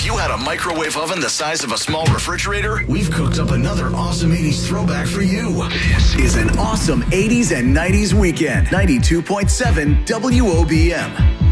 you had a microwave oven the size of a small refrigerator? We've cooked up another awesome 80s throwback for you. This is an awesome 80s and 90s weekend. 92.7 WOBM.